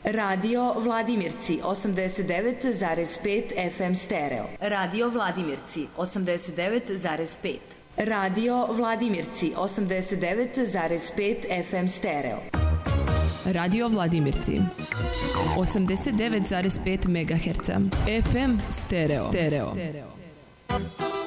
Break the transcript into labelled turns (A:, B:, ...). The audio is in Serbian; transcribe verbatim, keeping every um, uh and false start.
A: Radio Vladimirci osamdeset devet zarez pet F M stereo. Radio Vladimirci osamdeset devet zarez pet. Radio Vladimirci osamdeset devet zarez pet F M stereo.
B: Radio Vladimirci osamdeset devet zarez pet megaherca F M stereo. Stereo.